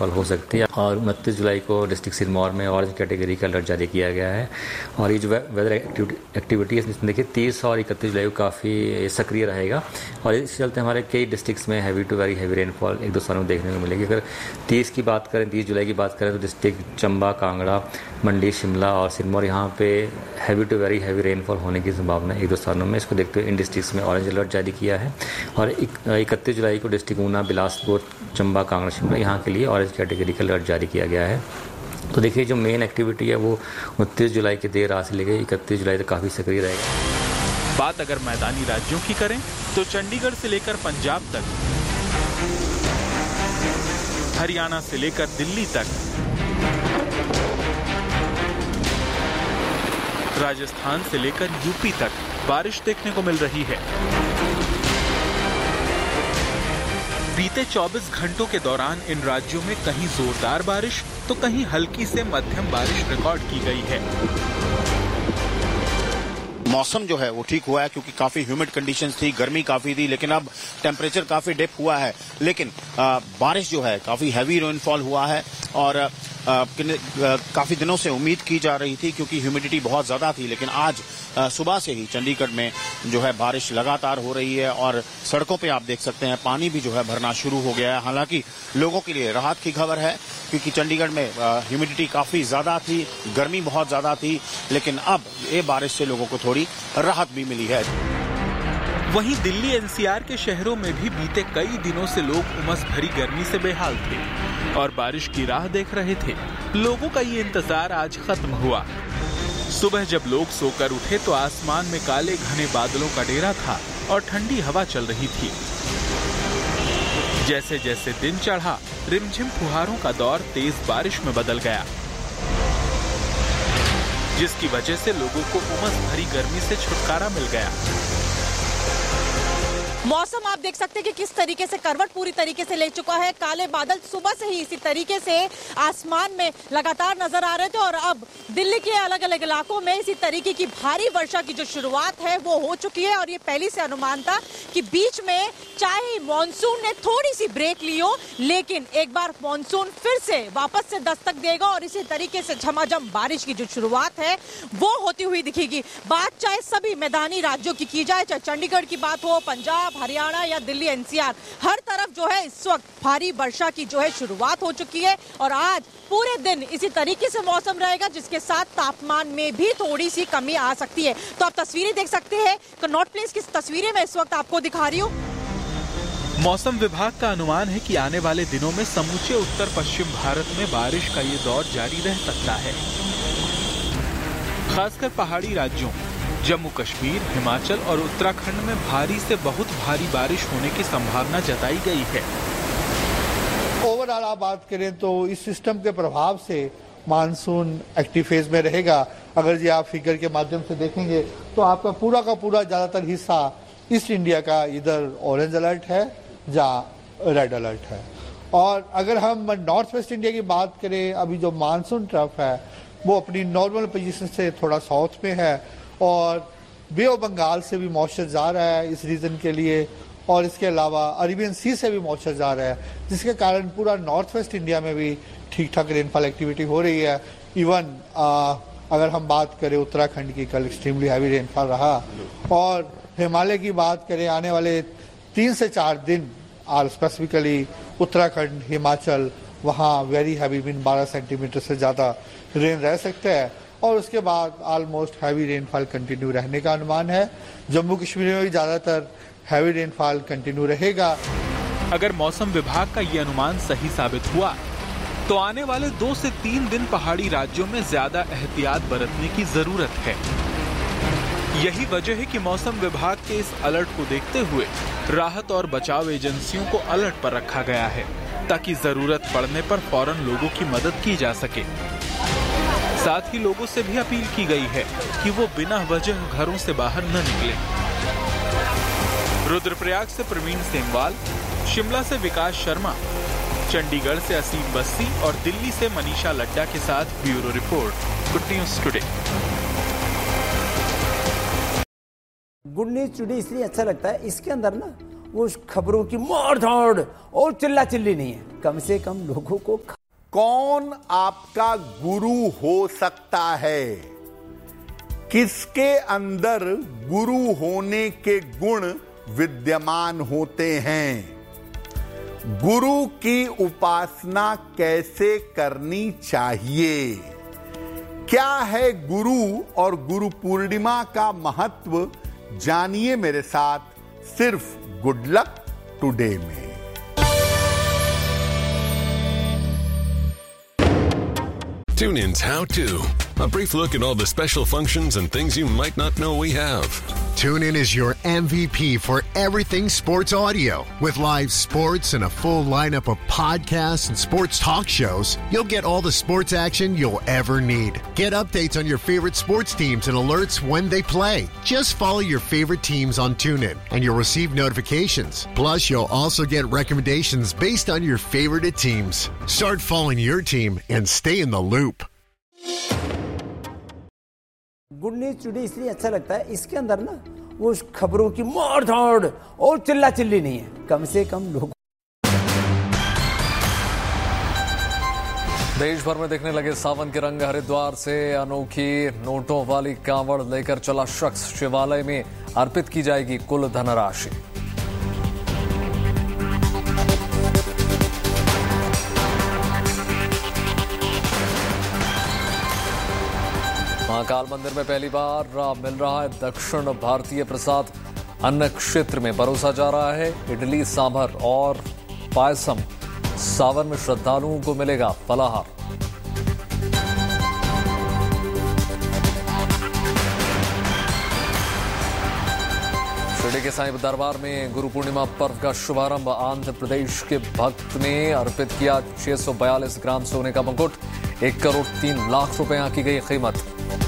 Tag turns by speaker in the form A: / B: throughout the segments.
A: Rainfall हो सकती है। और 29 जुलाई को डिस्ट्रिक्ट सिरमौर में ऑरेंज कैटेगरी का अलर्ट जारी किया गया है। और ये जो वेदर एक्टिविटी है देखिए 30 और 31 जुलाई को काफ़ी सक्रिय रहेगा और इसके चलते हमारे कई डिस्ट्रिक्ट्स में heavy to very heavy rainfall एक दो स्थानों में देखने को मिलेगी। अगर 30 की बात करें, 30 जुलाई की बात करें तो डिस्ट्रिक्ट चंबा, कांगड़ा, मंडी, शिमला और सिरमौर यहाँ पे heavy to very heavy rainfall होने की संभावना एक दो स्थानों में। इसको देखते हुए इन डिस्ट्रिक्ट्स में ऑरेंज अलर्ट जारी किया है। और 31 जुलाई को डिस्ट्रिक्ट ऊना, बिलासपुर, चंबा, कांगड़ा, शिमला यहाँ के लिए ऑरेंज कैटेगरी का अलर्ट जारी किया गया है। तो देखिए जो मेन एक्टिविटी है वो 29 जुलाई की देर रात से लेकर 31 जुलाई तक काफ़ी सक्रिय रहेगा।
B: बात अगर मैदानी राज्यों की करें तो चंडीगढ़ से लेकर पंजाब तक, हरियाणा से लेकर दिल्ली तक, राजस्थान से लेकर यूपी तक बारिश देखने को मिल रही है। बीते 24 घंटों के दौरान इन राज्यों में कहीं जोरदार बारिश तो कहीं हल्की से मध्यम बारिश रिकॉर्ड की गई है।
C: मौसम जो है वो ठीक हुआ है क्योंकि काफी ह्यूमिड कंडीशंस थी, गर्मी काफी थी, लेकिन अब टेम्परेचर काफी डिप हुआ है। लेकिन बारिश जो है काफी हैवी रेनफॉल हुआ है और काफी दिनों से उम्मीद की जा रही थी क्योंकि ह्यूमिडिटी बहुत ज्यादा थी। लेकिन आज सुबह से ही चंडीगढ़ में जो है बारिश लगातार हो रही है और सड़कों पे आप देख सकते हैं पानी भी जो है भरना शुरू हो गया है। हालांकि लोगों के लिए राहत की खबर है क्योंकि चंडीगढ़ में ह्यूमिडिटी काफी ज्यादा थी, गर्मी बहुत ज्यादा थी, लेकिन अब ये बारिश से लोगों को थोड़ी राहत भी मिली है।
B: वहीं दिल्ली एनसीआर के शहरों में भी बीते कई दिनों से लोग उमस भरी गर्मी से बेहाल थे और बारिश की राह देख रहे थे। लोगों का ये इंतजार आज खत्म हुआ। सुबह जब लोग सोकर उठे तो आसमान में काले घने बादलों का डेरा था और ठंडी हवा चल रही थी। जैसे जैसे दिन चढ़ा, रिमझिम फुहारों का दौर तेज बारिश में बदल गया, जिसकी वजह से लोगों को उमस भरी गर्मी से छुटकारा मिल गया।
D: मौसम आप देख सकते हैं कि किस तरीके से करवट पूरी तरीके से ले चुका है। काले बादल सुबह से ही इसी तरीके से आसमान में लगातार नजर आ रहे थे और अब दिल्ली के अलग अलग इलाकों में इसी तरीके की भारी वर्षा की जो शुरुआत है वो हो चुकी है। और ये पहले से अनुमान था कि बीच में चाहे मानसून ने थोड़ी सी ब्रेक ली हो, लेकिन एक बार मानसून फिर से वापस से दस्तक देगा और इसी तरीके से झमाझम बारिश की जो शुरुआत है वो होती हुई दिखेगी। बात चाहे सभी मैदानी राज्यों की जाए, चाहे चंडीगढ़ की बात हो, पंजाब, हरियाणा या दिल्ली एनसीआर, हर तरफ जो है इस वक्त भारी वर्षा की जो है शुरुआत हो चुकी है। और आज पूरे दिन इसी तरीके से मौसम रहेगा, जिसके साथ तापमान में भी थोड़ी सी कमी आ सकती है। तो आप तस्वीरें देख सकते हैं, कनॉट प्लेस की तस्वीरें मैं इस वक्त आपको दिखा रही हूँ।
B: मौसम विभाग का अनुमान है कि आने वाले दिनों में समूचे उत्तर पश्चिम भारत में बारिश का ये दौर जारी रह सकता है। खासकर पहाड़ी राज्यों जम्मू कश्मीर, हिमाचल और उत्तराखंड में भारी से बहुत भारी बारिश होने की संभावना जताई गई है।
E: ओवरऑल आप बात करें तो इस सिस्टम के प्रभाव से मानसून एक्टिव फेज में रहेगा। अगर जी आप फिगर के माध्यम से देखेंगे तो आपका पूरा का पूरा ज्यादातर हिस्सा ईस्ट इंडिया का इधर ऑरेंज अलर्ट है या रेड अलर्ट है। और अगर हम नॉर्थ वेस्ट इंडिया की बात करें, अभी जो मानसून ट्रफ है वो अपनी नॉर्मल पोजीशन से थोड़ा साउथ में है और बे ऑफ बंगाल से भी मॉइस्चर जा रहा है इस रीजन के लिए, और इसके अलावा अरेबियन सी से भी मॉइस्चर जा रहा है, जिसके कारण पूरा नॉर्थ वेस्ट इंडिया में भी ठीक ठाक रेनफॉल एक्टिविटी हो रही है। इवन अगर हम बात करें उत्तराखंड की, कल एक्सट्रीमली हैवी रेनफॉल रहा। और हिमालय की बात करें, आने वाले 3 से 4 दिन और स्पेसिफिकली उत्तराखंड, हिमाचल, वहाँ वेरी हैवी मीन 12 सेंटीमीटर से ज़्यादा रेन रह सकता है और उसके बाद ऑलमोस्ट हैवी रेनफॉल कंटिन्यू रहने का अनुमान है। जम्मू कश्मीर में भी ज़्यादातर हैवी रेनफॉल कंटिन्यू रहेगा।
B: अगर मौसम विभाग का ये अनुमान सही साबित हुआ तो आने वाले 2 से 3 दिन पहाड़ी राज्यों में ज्यादा एहतियात बरतने की जरूरत है। यही वजह है कि मौसम विभाग के इस अलर्ट को देखते हुए राहत और बचाव एजेंसियों को अलर्ट पर रखा गया है ताकि जरूरत पड़ने पर फौरन लोगों की मदद की जा सके। साथ ही लोगों से भी अपील की गई है कि वो बिना वजह घरों से बाहर न निकलें। रुद्रप्रयाग से प्रवीण सेमवाल, शिमला से विकास शर्मा, चंडीगढ़ से असीम बस्सी और दिल्ली से मनीषा लड्डा के साथ bureau report, good news today.
F: Good news today इसलिए अच्छा लगता है, इसके अंदर ना वो खबरों की मार धाड़ और चिल्ला चिल्ली नहीं है, कम से कम लोगों को।
G: कौन आपका गुरु हो सकता है? किसके अंदर गुरु होने के गुण विद्यमान होते हैं? गुरु की उपासना कैसे करनी चाहिए? क्या है गुरु और गुरु पूर्णिमा का महत्व? जानिए मेरे साथ सिर्फ गुड लक टुडे में।
H: Tune in's How To. A brief look at all the special functions and things you might not know we have.
I: TuneIn is your MVP for everything sports audio. With live sports and a full lineup of podcasts and sports talk shows, you'll get all the sports action you'll ever need. Get updates on your favorite sports teams and alerts when they play. Just follow your favorite teams on TuneIn and you'll receive notifications. Plus, you'll also get recommendations based on your favorite teams. Start following your team and stay in the loop.
F: Good news today इसलिए अच्छा लगता है, इसके अंदर ना वो खबरों की मार धाड़ और चिल्ला चिल्ली नहीं है, कम से कम लोग।
J: देश भर में दिखने लगे सावन के रंग। हरिद्वार से अनोखी नोटों वाली कांवड़ लेकर चला शख्स, शिवालय में अर्पित की जाएगी कुल धनराशि। महाकाल मंदिर में पहली बार मिल रहा है दक्षिण भारतीय प्रसाद। अन्न क्षेत्र में परोसा जा रहा है इडली, सांभर और पायसम। सावन में श्रद्धालुओं को मिलेगा फलाहार। शिरडी के साईं दरबार में गुरु पूर्णिमा पर्व का शुभारंभ। आंध्र प्रदेश के भक्त ने अर्पित किया 642 ग्राम सोने का मुकुट। 1 करोड़ 3 लाख रुपए आंकी गई कीमत।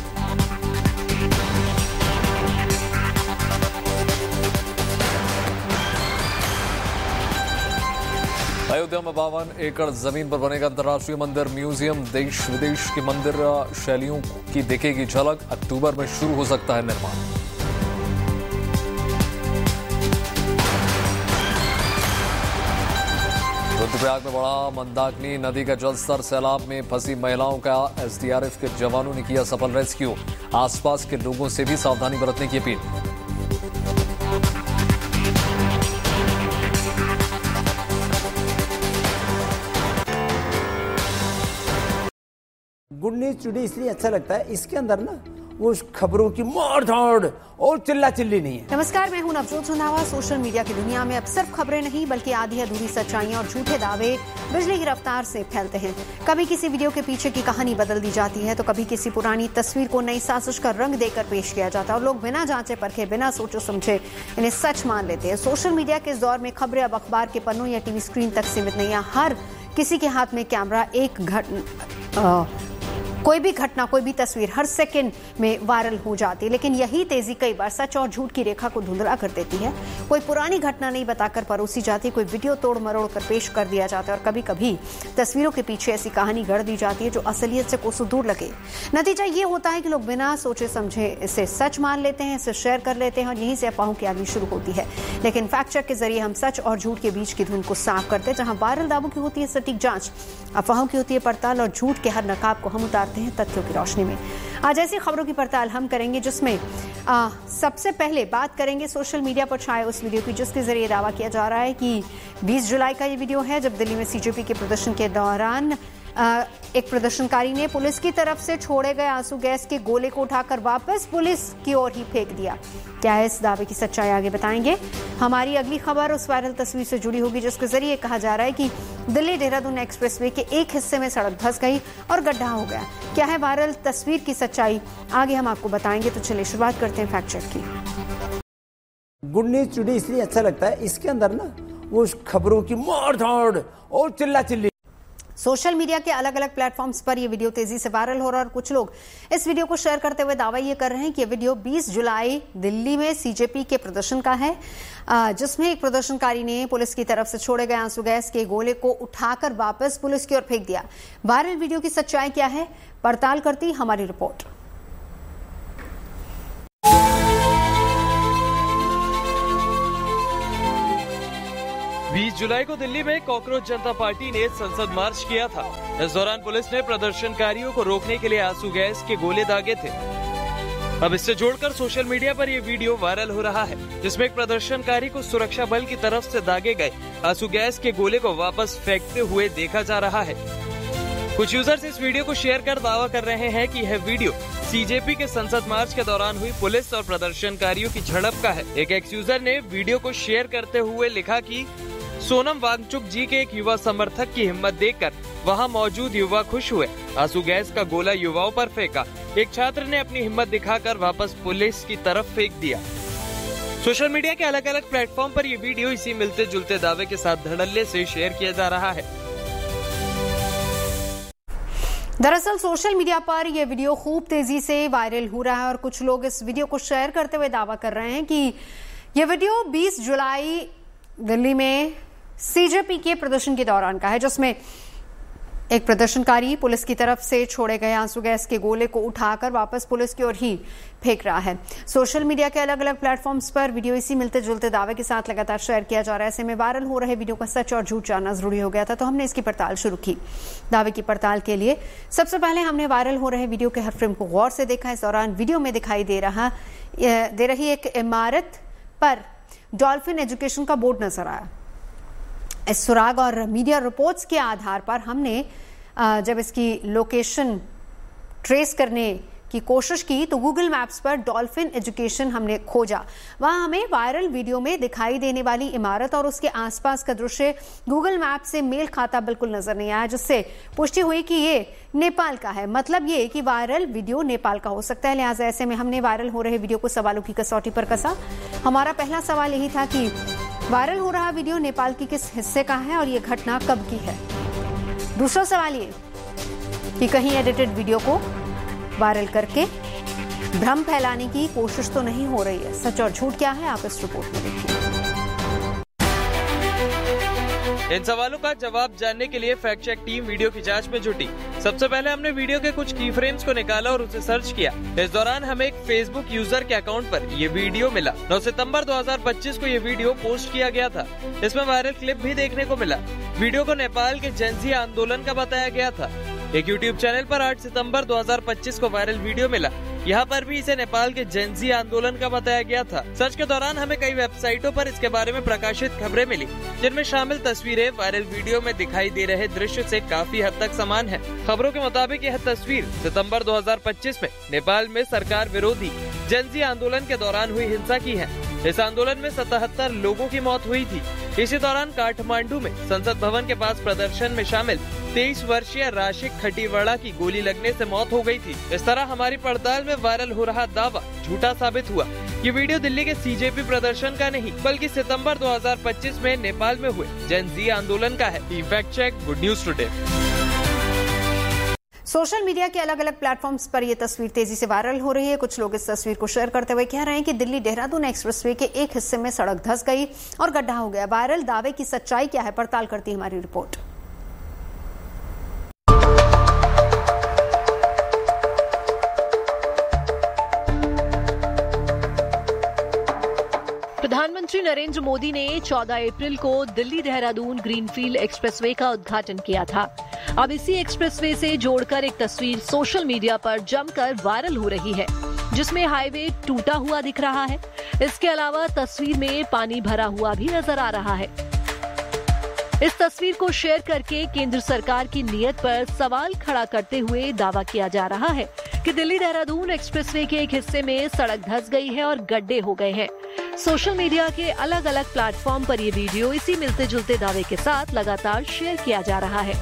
J: अयोध्या में 52 एकड़ जमीन पर बनेगा अंतर्राष्ट्रीय मंदिर म्यूजियम। देश विदेश की मंदिर शैलियों की दिखेगी झलक। अक्टूबर में शुरू हो सकता है निर्माण। रुद्रप्रयाग में बढ़ा मंदाकिनी नदी का जलस्तर। सैलाब में फंसी महिलाओं का एसडीआरएफ के जवानों ने किया सफल रेस्क्यू। आसपास के लोगों से भी सावधानी बरतने की अपील।
F: गुड न्यूज टुडे इसलिए अच्छा लगता है, इसके अंदर ना वो खबरों की मार धाड़ और चिल्ला चिल्ली नहीं है।
K: नमस्कार, मैं हूं नवजोत रंधावा। सोशल मीडिया की दुनिया में अब सिर्फ खबरें नहीं बल्कि आधी अधूरी सच्चाइयां और झूठे दावे बिजली की रफ्तार से फैलते हैं। कभी किसी वीडियो के पीछे की कहानी बदल दी जाती है तो कभी किसी पुरानी तस्वीर को नई साजिश का रंग देकर पेश किया जाता है और लोग बिना जांचे परखे, बिना सोचे समझे इन्हें सच मान लेते हैं। सोशल मीडिया के इस दौर में खबरें अब अखबार के पन्नों या टीवी स्क्रीन तक सीमित नहीं है। हर किसी के हाथ में कैमरा, कोई भी घटना, कोई भी तस्वीर हर सेकंड में वायरल हो जाती है। लेकिन यही तेजी कई बार सच और झूठ की रेखा को धुंधला कर देती है। कोई पुरानी घटना नहीं बताकर परोसी जाती, कोई वीडियो तोड़ मरोड़ कर पेश कर दिया जाता है और कभी कभी तस्वीरों के पीछे ऐसी कहानी गढ़ दी जाती है जो असलियत से कोसों दूर लगे। नतीजा ये होता है कि लोग बिना सोचे समझे इसे सच मान लेते हैं, इसे शेयर कर लेते हैं और यहीं से अफवाहों की आगी शुरू होती है। लेकिन फैक्ट चेक के जरिए हम सच और झूठ के बीच की धुन को साफ करते हैं। जहां वायरल दावों की होती है सटीक जांच, अफवाहों की होती है पड़ताल और झूठ के हर नकाब को हम उतारते हैं तथ्यों की रोशनी में। आज ऐसी खबरों की पड़ताल हम करेंगे जिसमें सबसे पहले बात करेंगे सोशल मीडिया पर छाए उस वीडियो की जिसके जरिए दावा किया जा रहा है कि 20 जुलाई का ये वीडियो है जब दिल्ली में सीजेपी के प्रदर्शन के दौरान एक प्रदर्शनकारी ने पुलिस की तरफ से छोड़े गए आंसू गैस के गोले को उठाकर वापस पुलिस की ओर ही फेंक दिया। क्या है इस दावे की सच्चाई, आगे बताएंगे। हमारी अगली खबर उस वायरल तस्वीर से जुड़ी होगी जिसके जरिए कहा जा रहा है कि दिल्ली देहरादून एक्सप्रेसवे के एक हिस्से में सड़क धंस गई और गड्ढा हो गया। क्या है वायरल तस्वीर की सच्चाई, आगे हम आपको बताएंगे। तो चलिए शुरुआत करते हैं फैक्ट चेक की।
F: गुड न्यूज टुडे इसलिए अच्छा लगता है, इसके अंदर ना वो खबरों की मार धाड़ और चिल्ला चिल्ली।
K: सोशल मीडिया के अलग अलग प्लेटफॉर्म्स पर यह वीडियो तेजी से वायरल हो रहा है और कुछ लोग इस वीडियो को शेयर करते हुए दावा ये कर रहे हैं कि यह वीडियो 20 जुलाई दिल्ली में सीजेपी के प्रदर्शन का है जिसमें एक प्रदर्शनकारी ने पुलिस की तरफ से छोड़े गए आंसू गैस के गोले को उठाकर वापस पुलिस की ओर फेंक दिया। वायरल वीडियो की सच्चाई क्या है, पड़ताल करती हमारी रिपोर्ट।
L: 20 जुलाई को दिल्ली में कॉकरोच जनता पार्टी ने संसद मार्च किया था। इस दौरान पुलिस ने प्रदर्शनकारियों को रोकने के लिए आंसू गैस के गोले दागे थे। अब इससे जोड़कर सोशल मीडिया पर ये वीडियो वायरल हो रहा है, जिसमें एक प्रदर्शनकारी को सुरक्षा बल की तरफ से दागे गए आंसू गैस के गोले को वापस फेंकते हुए देखा जा रहा है। कुछ यूजर्स इस वीडियो को शेयर कर दावा कर रहे हैं कि यह वीडियो सीजेपी के संसद मार्च के दौरान हुई पुलिस और प्रदर्शनकारियों की झड़प का है। एक एक्स यूजर ने वीडियो को शेयर करते हुए लिखा कि सोनम वांगचुक जी के एक युवा समर्थक की हिम्मत देखकर वहां मौजूद युवा खुश हुए। आंसू गैस का गोला युवाओं पर फेंका। एक छात्र ने अपनी हिम्मत दिखाकर वापस पुलिस की तरफ फेंक दिया। सोशल मीडिया के अलग अलग प्लेटफॉर्म पर ये वीडियो इसी मिलते जुलते दावे के साथ धड़ल्ले से शेयर किया जा रहा है।
K: दरअसल सोशल मीडिया पर यह वीडियो खूब तेजी से वायरल हो रहा है और कुछ लोग इस वीडियो को शेयर करते हुए दावा कर रहे हैं कि यह वीडियो 20 जुलाई दिल्ली में सीजेपी के प्रदर्शन के दौरान का है, जिसमें एक प्रदर्शनकारी पुलिस की तरफ से छोड़े गए आंसू गैस के गोले को उठाकर वापस पुलिस की ओर ही फेंक रहा है। सोशल मीडिया के अलग अलग प्लेटफॉर्म्स पर वीडियो इसी मिलते जुलते दावे के साथ लगातार शेयर किया जा रहा है। ऐसे में वायरल हो रहे वीडियो का सच और झूठ जानना जरूरी हो गया था, तो हमने इसकी पड़ताल शुरू की। दावे की पड़ताल के लिए सबसे पहले हमने वायरल हो रहे वीडियो के हर फ्रेम को गौर से देखा। इस दौरान वीडियो में दिखाई दे रही एक इमारत पर डॉल्फिन एजुकेशन का बोर्ड नजर आया। इस सुराग और मीडिया रिपोर्ट्स के आधार पर हमने जब इसकी लोकेशन ट्रेस करने की कोशिश की तो गूगल मैप्स पर डॉल्फिन एजुकेशन हमने खोजा। वहां हमें वायरल वीडियो में दिखाई देने वाली इमारत और उसके आसपास का दृश्य गूगल मैप से मेल खाता बिल्कुल नजर नहीं आया, जिससे पुष्टि हुई कि ये नेपाल का है। मतलब ये कि वायरल वीडियो नेपाल का हो सकता है। लिहाजा ऐसे में हमने वायरल हो रहे वीडियो को सवालों की कसौटी पर कसा। हमारा पहला सवाल यही था कि वायरल हो रहा वीडियो नेपाल की किस हिस्से का है और ये घटना कब की है। दूसरा सवाल ये कि कहीं एडिटेड वीडियो को वायरल करके भ्रम फैलाने की कोशिश तो नहीं हो रही है। सच और झूठ क्या है, आप इस रिपोर्ट में देखिए।
L: इन सवालों का जवाब जानने के लिए फैक्ट चेक टीम वीडियो की जांच में जुटी। सबसे पहले हमने वीडियो के कुछ की फ्रेम्स को निकाला और उसे सर्च किया। इस दौरान हमें एक फेसबुक यूजर के अकाउंट पर ये वीडियो मिला। 9 सितंबर 2025 को ये वीडियो पोस्ट किया गया था। इसमें वायरल क्लिप भी देखने को मिला। वीडियो को नेपाल के जेनजी आंदोलन का बताया गया था। एक यूट्यूब चैनल पर 8 सितंबर 2025 को वायरल वीडियो मिला। यहाँ पर भी इसे नेपाल के जेनजी आंदोलन का बताया गया था। सर्च के दौरान हमें कई वेबसाइटों पर इसके बारे में प्रकाशित खबरें मिली, जिनमें शामिल तस्वीरें वायरल वीडियो में दिखाई दे रहे दृश्य से काफी हद तक समान है। खबरों के मुताबिक यह तस्वीर सितंबर 2025 में नेपाल में सरकार विरोधी जेनजी आंदोलन के दौरान हुई हिंसा की है। इस आंदोलन में 77 लोगों की मौत हुई थी। इसी दौरान काठमांडू में संसद भवन के पास प्रदर्शन में शामिल 23 वर्षीय राशिक खटीवड़ा की गोली लगने से मौत हो गई थी। इस तरह हमारी पड़ताल में वायरल हो रहा दावा झूठा साबित हुआ। ये वीडियो दिल्ली के सीजेपी प्रदर्शन का नहीं, बल्कि सितंबर 2025 में नेपाल में हुए जेनजी आंदोलन का है। Fact check good news today.
K: Social media के अलग अलग प्लेटफॉर्म्स पर यह तस्वीर तेजी से वायरल हो रही है। कुछ लोग इस तस्वीर को शेयर करते हुए कह रहे हैं कि दिल्ली देहरादून एक्सप्रेसवे के एक हिस्से में सड़क धंस गई और गड्ढा हो गया। वायरल दावे की सच्चाई क्या है, पड़ताल करती है हमारी रिपोर्ट।
M: प्रधानमंत्री नरेंद्र मोदी ने 14 अप्रैल को दिल्ली देहरादून ग्रीनफील्ड एक्सप्रेसवे का उद्घाटन किया था। अब इसी एक्सप्रेसवे से जोड़कर एक तस्वीर सोशल मीडिया पर जमकर वायरल हो रही है, जिसमें हाईवे टूटा हुआ दिख रहा है। इसके अलावा तस्वीर में पानी भरा हुआ भी नजर आ रहा है। इस तस्वीर को शेयर करके केंद्र सरकार की नीयत पर सवाल खड़ा करते हुए दावा किया जा रहा है कि दिल्ली देहरादून एक्सप्रेसवे के एक हिस्से में सड़क धंस गई है और गड्ढे हो गए हैं। सोशल मीडिया के अलग अलग प्लेटफॉर्म पर ये वीडियो इसी मिलते जुलते दावे के साथ लगातार शेयर किया जा रहा है।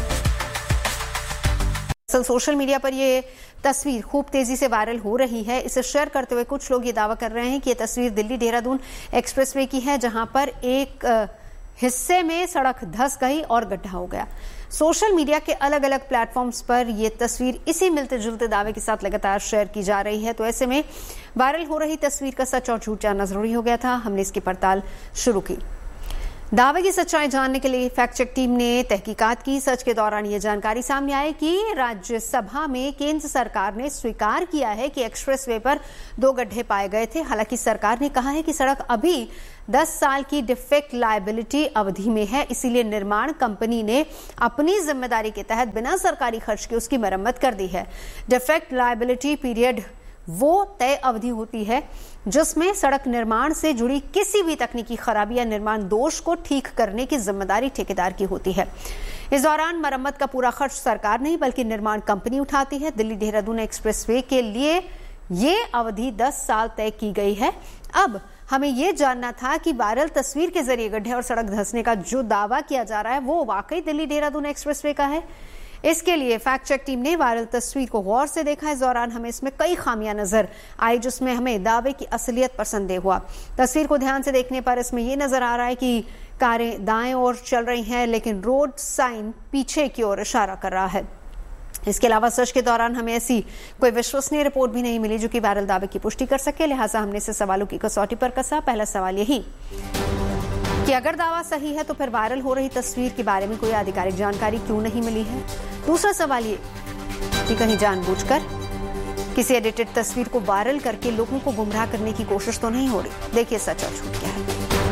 K: सोशल मीडिया पर ये तस्वीर खूब तेजी से वायरल हो रही है। इसे शेयर करते हुए कुछ लोग ये दावा कर रहे हैं कि ये तस्वीर दिल्ली देहरादून एक्सप्रेसवे की है, जहां पर एक हिस्से में सड़क धंस गई और गड्ढा हो गया। सोशल मीडिया के अलग अलग प्लेटफॉर्म्स पर यह तस्वीर इसी मिलते जुलते दावे के साथ लगातार शेयर की जा रही है। तो ऐसे में वायरल हो रही तस्वीर का सच और झूठ जानना जरूरी हो गया था। हमने इसकी पड़ताल शुरू की। दावे की सच्चाई जानने के लिए फैक्ट चेक टीम ने तहकीकात की। सर्च के दौरान ये जानकारी सामने आई कि राज्यसभा में केंद्र सरकार ने स्वीकार किया है कि एक्सप्रेसवे पर 2 गड्ढे पाए गए थे। हालांकि सरकार ने कहा है कि सड़क अभी 10 साल की डिफेक्ट लायबिलिटी अवधि में है, इसीलिए निर्माण कंपनी ने अपनी जिम्मेदारी के तहत बिना सरकारी खर्च के उसकी मरम्मत कर दी है। डिफेक्ट लायबिलिटी पीरियड वो तय अवधि होती है जिसमें सड़क निर्माण से जुड़ी किसी भी तकनीकी खराबी या निर्माण दोष को ठीक करने की जिम्मेदारी ठेकेदार की होती है। इस दौरान मरम्मत का पूरा खर्च सरकार नहीं बल्कि निर्माण कंपनी उठाती है। दिल्ली देहरादून एक्सप्रेसवे के लिए ये अवधि 10 साल तय की गई है। अब हमें यह जानना था कि वायरल तस्वीर के जरिए गड्ढे और सड़क धंसने का जो दावा किया जा रहा है वो वाकई दिल्ली देहरादून एक्सप्रेसवे का है। इसके लिए फैक्ट चेक टीम ने वायरल तस्वीर को गौर से देखा। इस दौरान हमें इसमें कई खामियां नजर आई जिसमें हमें दावे की असलियत पर संदेह हुआ। तस्वीर को ध्यान से देखने पर इसमें यह नजर आ रहा है कि कारें दाएं ओर चल रही हैं लेकिन रोड साइन पीछे की ओर इशारा कर रहा है। इसके अलावा सर्च के दौरान हमें ऐसी कोई विश्वसनीय रिपोर्ट भी नहीं मिली जो कि वायरल दावे की पुष्टि कर सके। लिहाजा हमने इसे सवालों की कसौटी पर कसा। पहला सवाल यही कि अगर दावा सही है तो फिर वायरल हो रही तस्वीर के बारे में कोई आधिकारिक जानकारी क्यों नहीं मिली है। दूसरा सवाल ये कि कहीं जानबूझकर किसी एडिटेड तस्वीर को वायरल करके लोगों को गुमराह करने की कोशिश तो नहीं हो रही। देखिए सच और झूठ क्या है।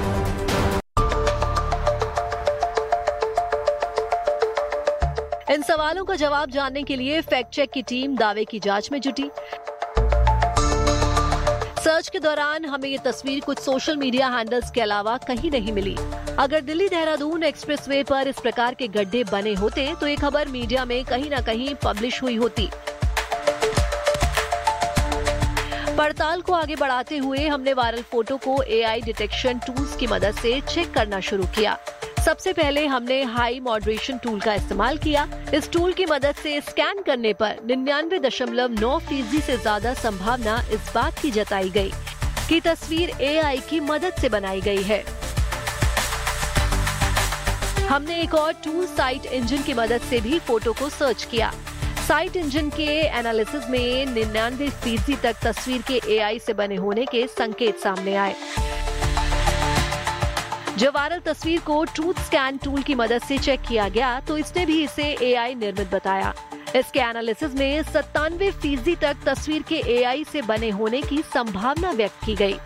M: इन सवालों का जवाब जानने के लिए फैक्ट चेक की टीम दावे की जांच में जुटी। सर्च के दौरान हमें ये तस्वीर कुछ सोशल मीडिया हैंडल्स के अलावा कहीं नहीं मिली। अगर दिल्ली देहरादून एक्सप्रेसवे पर इस प्रकार के गड्ढे बने होते तो ये खबर मीडिया में कहीं न कहीं पब्लिश हुई होती। पड़ताल को आगे बढ़ाते हुए हमने वायरल फोटो को एआई डिटेक्शन टूल्स की मदद से चेक करना शुरू किया। सबसे पहले हमने हाई मॉडरेशन टूल का इस्तेमाल किया। इस टूल की मदद से स्कैन करने पर 99.9% से ज्यादा संभावना इस बात की जताई गई कि तस्वीर एआई की मदद से बनाई गई है। हमने एक और टूल साइट इंजन की मदद से भी फोटो को सर्च किया। साइट इंजन के एनालिसिस में 99% तक तस्वीर के एआई से बने होने के संकेत सामने आए। जब वायरल तस्वीर को ट्रूथ स्कैन टूल की मदद से चेक किया गया तो इसने भी इसे एआई निर्मित बताया। इसके एनालिसिस में 97% तक तस्वीर के एआई से बने होने की संभावना व्यक्त की गई।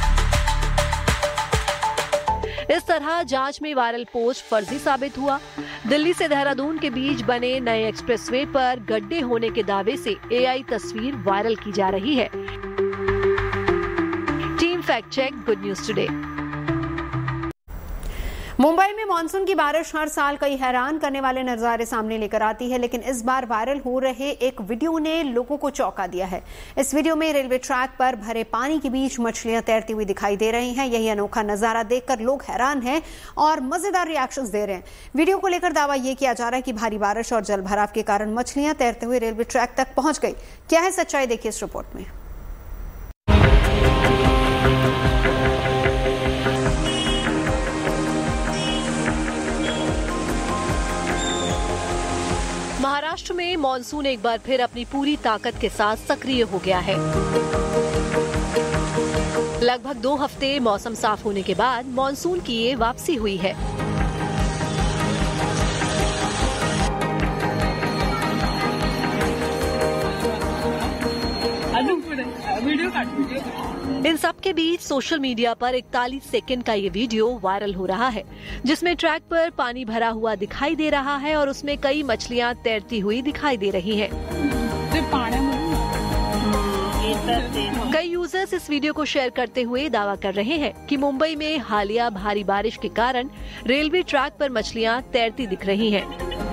M: इस तरह जांच में वायरल पोस्ट फर्जी साबित हुआ। दिल्ली से देहरादून के बीच बने नए एक्सप्रेसवे पर गड्ढे होने के दावे से एआई तस्वीर वायरल की जा रही है। Team fact check, good news today.
K: Mumbai में मानसून की बारिश हर साल कई हैरान करने वाले नजारे सामने लेकर आती है, लेकिन इस बार वायरल हो रहे एक वीडियो ने लोगों को चौंका दिया है। इस वीडियो में रेलवे ट्रैक पर भरे पानी के बीच मछलियां तैरती हुई दिखाई दे रही हैं। यही अनोखा नजारा देखकर लोग हैरान हैं और मजेदार रिएक्शंस दे रहे हैं। वीडियो को लेकर दावा यह किया जा रहा है कि भारी बारिश और जलभराव के कारण मछलियां तैरते हुए रेलवे ट्रैक तक पहुंच गई। क्या है सच्चाई, देखिए इस रिपोर्ट में।
M: महाराष्ट्र में मॉनसून एक बार फिर अपनी पूरी ताकत के साथ सक्रिय हो गया है। लगभग 2 हफ्ते मौसम साफ होने के बाद मॉनसून की ये वापसी हुई है। इन सब के बीच सोशल मीडिया पर 41 सेकंड का ये वीडियो वायरल हो रहा है जिसमें ट्रैक पर पानी भरा हुआ दिखाई दे रहा है और उसमें कई मछलियां तैरती हुई दिखाई दे रही हैं। कई यूजर्स इस वीडियो को शेयर करते हुए दावा कर रहे हैं कि मुंबई में हालिया भारी बारिश के कारण रेलवे ट्रैक पर मछलियां तैरती दिख रही हैं।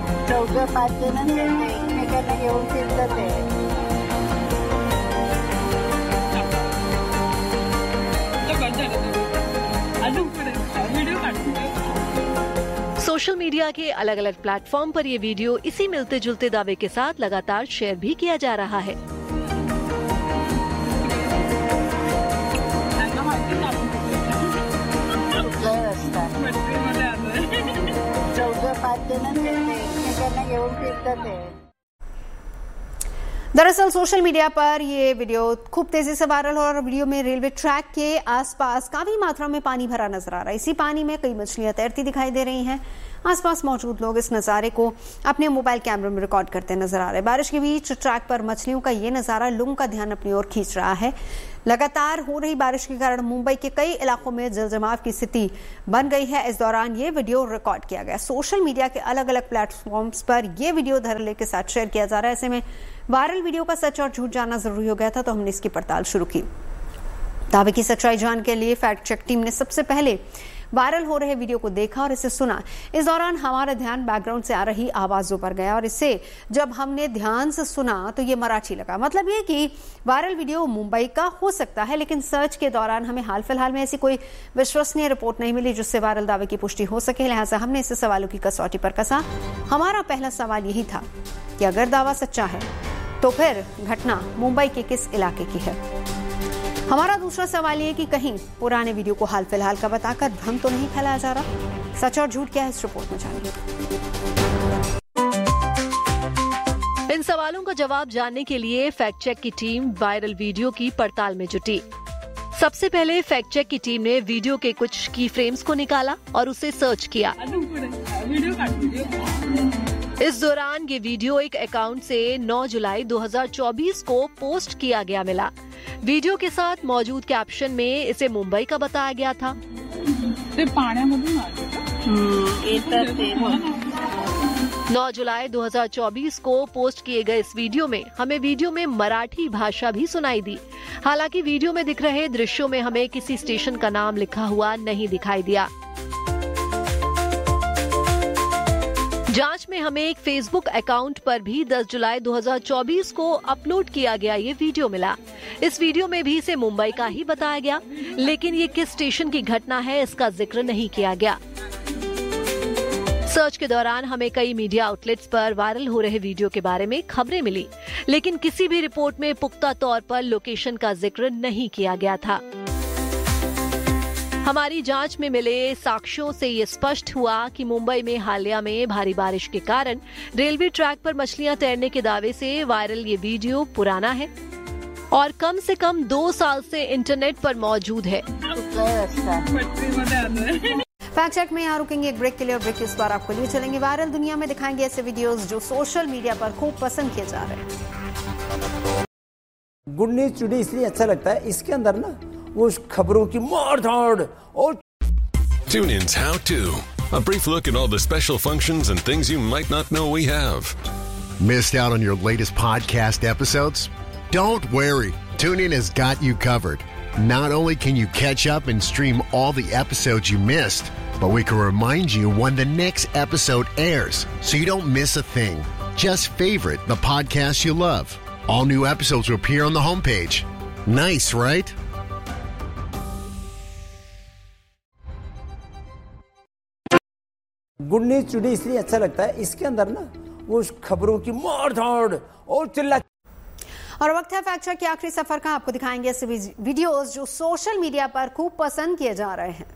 M: सोशल मीडिया के अलग अलग प्लेटफॉर्म पर ये वीडियो इसी मिलते जुलते दावे के साथ लगातार शेयर भी किया जा रहा है।
K: दरअसल सोशल मीडिया पर ये वीडियो खूब तेजी से वायरल हो रहा है। वीडियो में रेलवे ट्रैक के आसपास काफी मात्रा में पानी भरा नजर आ रहा है। इसी पानी में कई मछलियां तैरती दिखाई दे रही हैं। आसपास मौजूद लोग इस नजारे को अपने मोबाइल कैमरे में रिकॉर्ड करते नजर आ रहे हैं। बारिश के बीच ट्रैक पर मछलियों का ये नजारा लोगों का ध्यान अपनी ओर खींच रहा है। लगातार हो रही बारिश के कारण मुंबई के कई इलाकों में जलजमाव की स्थिति बन गई है। इस दौरान ये वीडियो रिकॉर्ड किया गया। सोशल मीडिया के अलग अलग प्लेटफॉर्म्स पर यह वीडियो धड़ल्ले के साथ शेयर किया जा रहा है। ऐसे में वायरल वीडियो का सच और झूठ जानना जरूरी हो गया था, तो हमने इसकी पड़ताल शुरू की। दावे की सच्चाई जानने के लिए फैक्ट चेक टीम ने सबसे पहले वायरल हो रहे वीडियो को देखा और इसे सुना। इस दौरान हमारा ध्यान बैकग्राउंड से आ रही आवाजों पर गया और इसे जब हमने ध्यान से सुना तो ये मराठी लगा। मतलब ये कि वायरल वीडियो मुंबई का हो सकता है, लेकिन सर्च के दौरान हमें हाल फिलहाल में ऐसी कोई विश्वसनीय रिपोर्ट नहीं मिली जिससे वायरल दावे की पुष्टि हो सके। लिहाजा हमने इसे सवालों की कसौटी पर कसा। हमारा पहला सवाल यही था कि अगर दावा सच्चा है तो फिर घटना मुंबई के किस इलाके की है। हमारा दूसरा सवाल ये कि कहीं पुराने वीडियो को हाल फिलहाल का बताकर भ्रम तो नहीं फैलाया जा रहा। सच और झूठ क्या है इस रिपोर्ट में जानिए।
M: इन सवालों का जवाब जानने के लिए फैक्ट चेक की टीम वायरल वीडियो की पड़ताल में जुटी। सबसे पहले फैक्ट चेक की टीम ने वीडियो के कुछ की फ्रेम्स को निकाला और उसे सर्च किया। इस दौरान ये वीडियो एक अकाउंट से 9 जुलाई 2024 को पोस्ट किया गया मिला। वीडियो के साथ मौजूद कैप्शन में इसे मुंबई का बताया गया था। 9 जुलाई 2024 को पोस्ट किए गए इस वीडियो में हमें वीडियो में मराठी भाषा भी सुनाई दी। हालांकि वीडियो में दिख रहे दृश्यों में हमें किसी स्टेशन का नाम लिखा हुआ नहीं दिखाई दिया। जांच में हमें एक फेसबुक अकाउंट पर भी 10 जुलाई 2024 को अपलोड किया गया ये वीडियो मिला। इस वीडियो में भी इसे मुंबई का ही बताया गया, लेकिन ये किस स्टेशन की घटना है इसका जिक्र नहीं किया गया। सर्च के दौरान हमें कई मीडिया आउटलेट्स पर वायरल हो रहे वीडियो के बारे में खबरें मिली, लेकिन किसी भी रिपोर्ट में पुख्ता तौर पर लोकेशन का जिक्र नहीं किया गया था। हमारी जांच में मिले साक्ष्यों से ये स्पष्ट हुआ कि मुंबई में हालिया में भारी बारिश के कारण रेलवे ट्रैक पर मछलियां तैरने के दावे से वायरल ये वीडियो पुराना है और कम से कम 2 साल से इंटरनेट पर मौजूद है।
K: फैक्ट चेक में यहाँ रुकेंगे एक ब्रेक के लिए और ब्रेक के इस बार आपको लिए चलेंगे वायरल दुनिया में दिखाएंगे ऐसे वीडियोस जो सोशल मीडिया पर खूब पसंद किए जा रहे हैं।
F: गुड न्यूज टुडे इसलिए अच्छा लगता है, इसके अंदर ना वो खबरों की मार-धाड़ और
H: Tune in's How To, a brief look at all the special functions and things you might not know we have.
I: Missed out on your latest podcast episodes? Don't worry. TuneIn has got you covered. Not only can you catch up and stream all the episodes you missed, but we can remind you when the next episode airs so you don't miss a thing. Just favorite the podcast you love. All new episodes will appear on the homepage. Nice, right?
F: Good news today इसलिए अच्छा लगता है, इसके अंदर ना वो खबरों की मार-धाड़ और चिल्ला।
K: और वक्त है फैक्ट चेक के आखिरी सफर का। आपको दिखाएंगे ऐसे वीडियोस जो सोशल मीडिया पर खूब पसंद किए जा रहे हैं।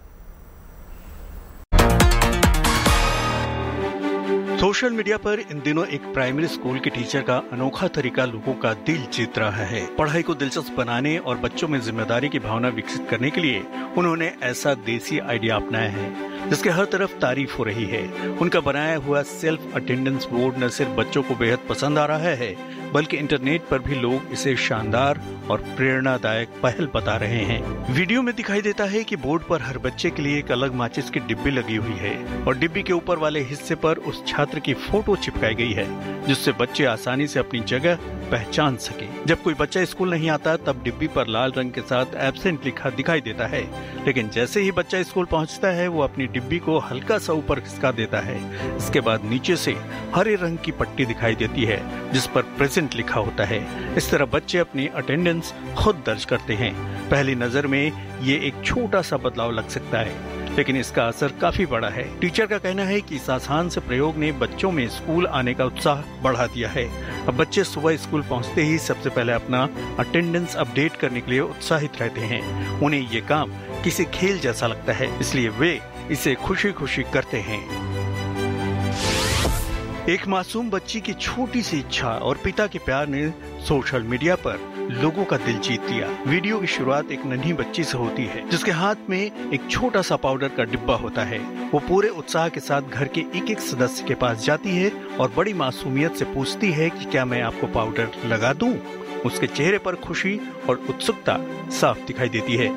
N: सोशल मीडिया पर इन दिनों एक प्राइमरी स्कूल के टीचर का अनोखा तरीका लोगों का दिल जीत रहा है। पढ़ाई को दिलचस्प बनाने और बच्चों में जिम्मेदारी की भावना विकसित करने के लिए उन्होंने ऐसा देसी आइडिया अपनाया है जिसके हर तरफ तारीफ हो रही है। उनका बनाया हुआ सेल्फ अटेंडेंस बोर्ड न सिर्फ बच्चों को बेहद पसंद आ रहा है, बल्कि इंटरनेट पर भी लोग इसे शानदार और प्रेरणादायक पहल बता रहे हैं। वीडियो में दिखाई देता है कि बोर्ड पर हर बच्चे के लिए एक अलग माचिस की डिब्बी लगी हुई है और डिब्बी के ऊपर वाले हिस्से पर उस छात्र की फोटो चिपकाई गई है जिससे बच्चे आसानी से अपनी जगह पहचान सके। जब कोई बच्चा स्कूल नहीं आता तब डिब्बी पर लाल रंग के साथ एब्सेंट लिखा दिखाई देता है, लेकिन जैसे ही बच्चा स्कूल पहुंचता है वो अपनी डिब्बी को हल्का सा ऊपर खिसका देता है। इसके बाद नीचे से हरे रंग की पट्टी दिखाई देती है जिस पर प्रेजेंट लिखा होता है। इस तरह बच्चे अपनी अटेंडेंस खुद दर्ज करते हैं। पहली नजर में ये एक छोटा सा बदलाव लग सकता है, लेकिन इसका असर काफी बड़ा है। टीचर का कहना है कि इस आसान से प्रयोग ने बच्चों में स्कूल आने का उत्साह बढ़ा दिया है। अब बच्चे सुबह स्कूल पहुंचते ही सबसे पहले अपना अटेंडेंस अपडेट करने के लिए उत्साहित रहते हैं। उन्हें ये काम किसी खेल जैसा लगता है, इसलिए वे इसे खुशी खुशी करते हैं। एक मासूम बच्ची की छोटी सी इच्छा और पिता के प्यार ने सोशल मीडिया पर लोगों का दिल जीत लिया। वीडियो की शुरुआत एक नन्ही बच्ची से होती है जिसके हाथ में एक छोटा सा पाउडर का डिब्बा होता है। वो पूरे उत्साह के साथ घर के एक एक सदस्य के पास जाती है और बड़ी मासूमियत से पूछती है कि क्या मैं आपको पाउडर लगा दूं? उसके चेहरे पर खुशी और उत्सुकता साफ दिखाई देती है।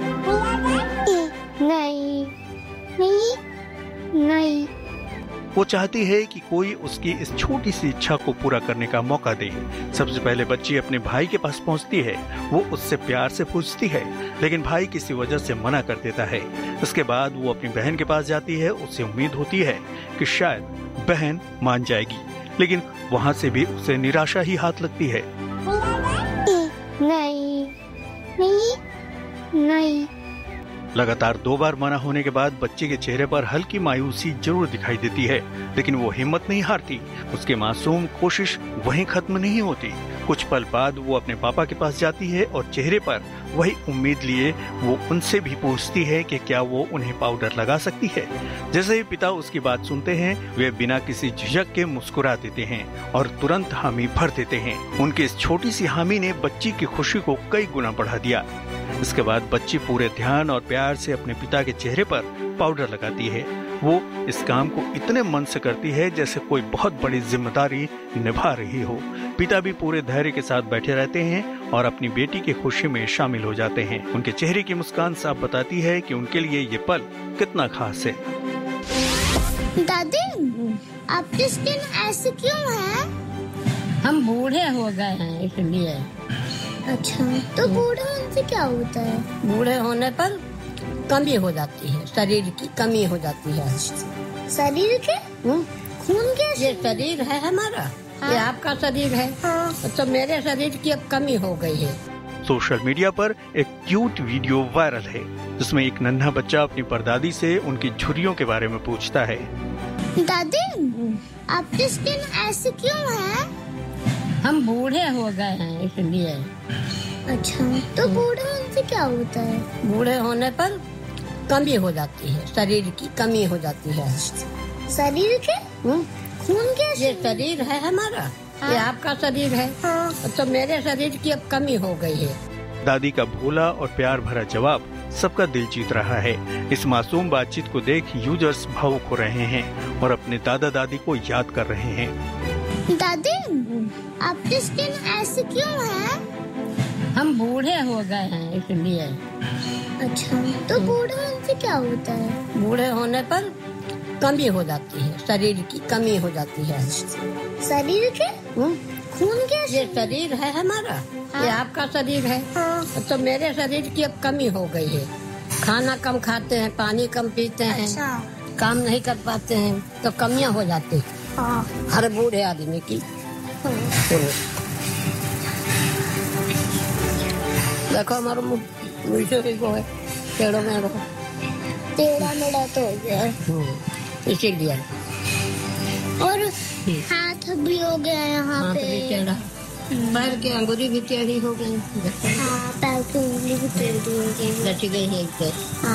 O: नहीं, नहीं, नहीं।
N: वो चाहती है कि कोई उसकी इस छोटी सी इच्छा को पूरा करने का मौका दे। सबसे पहले बच्ची अपने भाई के पास पहुंचती है। वो उससे प्यार से पूछती है, लेकिन भाई किसी वजह से मना कर देता है। उसके बाद वो अपनी बहन के पास जाती है। उसे उम्मीद होती है कि शायद बहन मान जाएगी, लेकिन वहाँ से भी उसे निराशा ही हाथ लगती है।
O: नहीं, नहीं, नहीं।
N: लगातार 2 बार मना होने के बाद बच्चे के चेहरे पर हल्की मायूसी जरूर दिखाई देती है, लेकिन वो हिम्मत नहीं हारती। उसकी मासूम कोशिश वहीं खत्म नहीं होती। कुछ पल बाद वो अपने पापा के पास जाती है और चेहरे पर वही उम्मीद लिए वो उनसे भी पूछती है कि क्या वो उन्हें पाउडर लगा सकती है। जैसे ही पिता उसकी बात सुनते हैं, वे बिना किसी झिझक के मुस्कुरा देते हैं और तुरंत हामी भर देते हैं। उनकी इस छोटी सी हामी ने बच्ची की खुशी को कई गुना बढ़ा दिया। इसके बाद बच्ची पूरे ध्यान और प्यार से अपने पिता के चेहरे पर पाउडर लगाती है। वो इस काम को इतने मन से करती है जैसे कोई बहुत बड़ी जिम्मेदारी निभा रही हो। पिता भी पूरे धैर्य के साथ बैठे रहते हैं और अपनी बेटी की खुशी में शामिल हो जाते हैं। उनके चेहरे की मुस्कान साफ बताती है कि उनके लिए ये पल कितना खास है।
O: दादी, आपकी स्किन ऐसी क्यों है?
P: हम बूढ़े हो गए हैं इसलिए।
O: अच्छा, तो बूढ़े होने से क्या होता है?
P: बूढ़े होने पर कमी हो जाती है, शरीर की कमी हो जाती है।
O: शरीर के? खून के?
P: ये शरीर है हमारा। हाँ। ये आपका शरीर है। हाँ। तो मेरे शरीर की अब कमी हो गई है।
N: सोशल मीडिया पर एक क्यूट वीडियो वायरल है जिसमें एक नन्हा बच्चा अपनी परदादी से उनकी झुर्रियों के बारे में पूछता है।
O: दादी, आपकी स्किन ऐसी क्यों है?
P: हम बूढ़े हो गए हैं इसलिए।
O: अच्छा, तो बूढ़े होने से क्या होता है?
P: बूढ़े होने पर कमी हो जाती है, शरीर की कमी हो जाती है।
O: शरीर के? खून के?
P: ये शरीर है हमारा। हाँ। ये आपका शरीर है। हाँ। तो मेरे शरीर की अब कमी हो गई है।
N: दादी का भोला और प्यार भरा जवाब सबका दिल जीत रहा है। इस मासूम बातचीत को देख यूजर्स भावुक हो रहे हैं और अपने दादा दादी को याद कर रहे हैं।
O: दादी, आपकी स्किन ऐसी क्यों है?
P: हम बूढ़े हो गए हैं इसलिए।
O: अच्छा, तो बूढ़े होने से क्या होता है?
P: बूढ़े होने पर कमी हो जाती है, शरीर की कमी हो जाती है।
O: शरीर के? खून के?
P: ये शरीर है हमारा। हाँ। ये आपका शरीर है। हाँ। तो मेरे शरीर की अब कमी हो गई है। खाना कम खाते हैं, पानी कम पीते हैं। अच्छा। काम नहीं कर पाते हैं तो कमियां हो जाती है। हाँ। हर बूढ़े आदमी की। हाँ। देखो हमारा मुँह है, पेड़ों में रहो।
O: टेढ़ा मेढ़ा तो हो गया
P: इसीलिए।
O: और हाथ भी हो गया यहाँ पे।
P: टेढ़ा, पैर की अंगुली भी टेढ़ी हो गई।
O: हाँ, पैर की अंगुली भी टेढ़ी हो गई।
P: लटक गई है एक।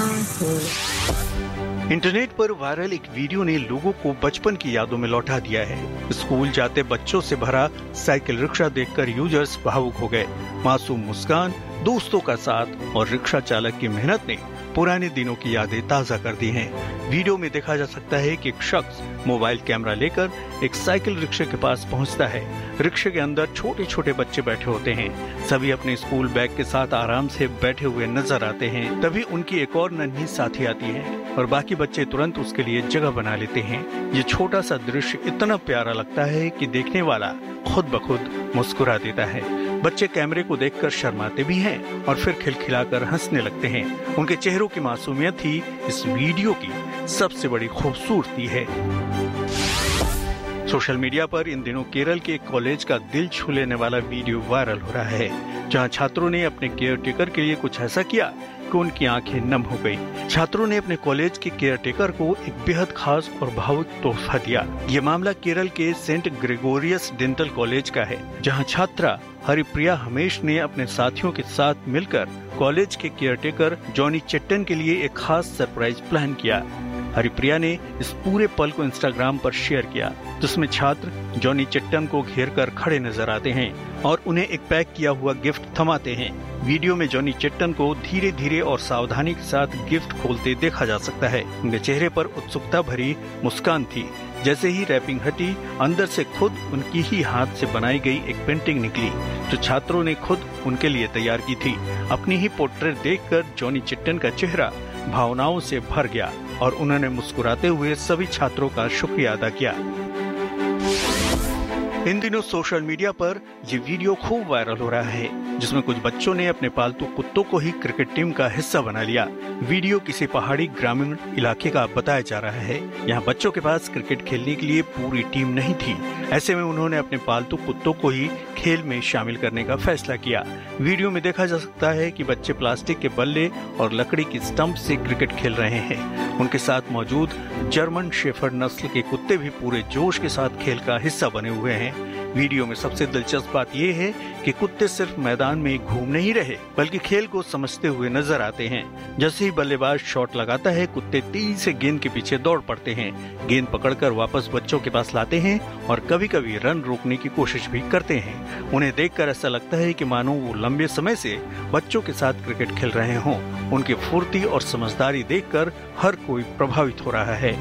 O: हाँ।
N: इंटरनेट पर वायरल एक वीडियो ने लोगों को बचपन की यादों में लौटा दिया है। स्कूल जाते बच्चों से भरा साइकिल रिक्शा देखकर यूजर्स भावुक हो गए। मासूम मुस्कान, दोस्तों का साथ और रिक्शा चालक की मेहनत ने पुराने दिनों की यादें ताजा कर दी हैं। वीडियो में देखा जा सकता है कि एक शख्स मोबाइल कैमरा लेकर एक साइकिल रिक्शे के पास पहुंचता है। रिक्शे के अंदर छोटे छोटे बच्चे बैठे होते हैं। सभी अपने स्कूल बैग के साथ आराम से बैठे हुए नजर आते हैं। तभी उनकी एक और नन्ही साथी आती है और बाकी बच्चे तुरंत उसके लिए जगह बना लेते हैं। ये छोटा सा दृश्य इतना प्यारा लगता है कि देखने वाला खुद ब खुद मुस्कुरा देता है। बच्चे कैमरे को देखकर शर्माते भी हैं और फिर खिलखिलाकर हंसने लगते हैं। उनके चेहरों की मासूमियत ही इस वीडियो की सबसे बड़ी खूबसूरती है। सोशल मीडिया पर इन दिनों केरल के एक कॉलेज का दिल छू लेने वाला वीडियो वायरल हो रहा है, जहां छात्रों ने अपने केयर टेकर के लिए कुछ ऐसा किया कि उनकी आंखें नम हो गईं। छात्रों ने अपने कॉलेज के केयर टेकर को एक बेहद खास और भावुक तोहफा दिया। ये मामला केरल के सेंट ग्रेगोरियस डेंटल कॉलेज का है, जहां छात्रा हरिप्रिया हमेश ने अपने साथियों के साथ मिलकर कॉलेज के केयर टेकर जॉनी चेट्टन के लिए एक खास सरप्राइज प्लान किया। हरिप्रिया ने इस पूरे पल को इंस्टाग्राम पर शेयर किया, जिसमें छात्र जॉनी चट्टन को घेर कर खड़े नजर आते हैं और उन्हें एक पैक किया हुआ गिफ्ट थमाते हैं। वीडियो में जॉनी चट्टन को धीरे धीरे और सावधानी के साथ गिफ्ट खोलते देखा जा सकता है। उनके चेहरे पर उत्सुकता भरी मुस्कान थी। जैसे ही रैपिंग हटी, अंदर से खुद उनकी ही हाथ से बनाई गई एक पेंटिंग निकली, जो छात्रों ने खुद उनके लिए तैयार की थी। अपनी ही पोर्ट्रेट देखकर जॉनी चट्टन का चेहरा भावनाओं से भर गया और उन्होंने मुस्कुराते हुए सभी छात्रों का शुक्रिया अदा किया। इन दिनों सोशल मीडिया पर ये वीडियो खूब वायरल हो रहा है, जिसमें कुछ बच्चों ने अपने पालतू कुत्तों को ही क्रिकेट टीम का हिस्सा बना लिया। वीडियो किसी पहाड़ी ग्रामीण इलाके का बताया जा रहा है। यहाँ बच्चों के पास क्रिकेट खेलने के लिए पूरी टीम नहीं थी। ऐसे में उन्होंने अपने पालतू कुत्तों को ही खेल में शामिल करने का फैसला किया। वीडियो में देखा जा सकता है कि बच्चे प्लास्टिक के बल्ले और लकड़ी की स्टंप से क्रिकेट खेल रहे हैं। उनके साथ मौजूद जर्मन शेफर्ड नस्ल के कुत्ते भी पूरे जोश के साथ खेल का हिस्सा बने हुए हैं। वीडियो में सबसे दिलचस्प बात यह है कि कुत्ते सिर्फ मैदान में घूम नहीं रहे, बल्कि खेल को समझते हुए नजर आते हैं। जैसे ही बल्लेबाज शॉट लगाता है, कुत्ते तेजी से गेंद के पीछे दौड़ पड़ते हैं, गेंद पकड़कर वापस बच्चों के पास लाते हैं और कभी कभी रन रोकने की कोशिश भी करते हैं। उन्हें देखकर ऐसा लगता है कि मानो वो लंबे समय से बच्चों के साथ क्रिकेट खेल रहे हों। उनकी फुर्ती और समझदारी देखकर हर कोई प्रभावित हो रहा है।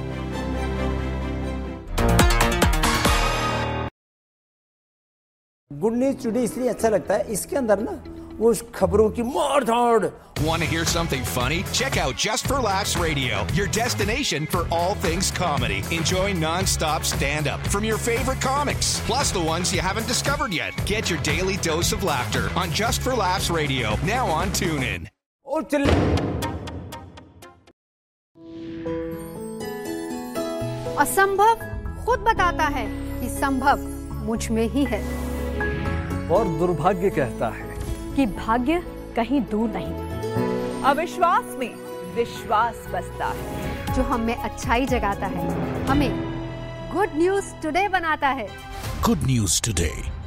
F: गुड न्यूज टुडे इसलिए अच्छा लगता है, इसके अंदर ना वो खबरों की मोड़ धाड़।
Q: Want to hear something funny? Check out Just for Laughs Radio, your destination for all things comedy. Enjoy non-stop stand-up from your favorite comics, plus the ones you haven't discovered yet. Get your daily dose of laughter on Just for Laughs Radio, now on TuneIn.
K: असंभव खुद बताता है कि संभव मुझ में ही है,
J: और दुर्भाग्य कहता है
M: कि भाग्य कहीं दूर नहीं। अविश्वास में विश्वास बसता है,
K: जो हम में अच्छाई जगाता है, हमें गुड न्यूज टुडे बनाता है।
Q: Good News Today.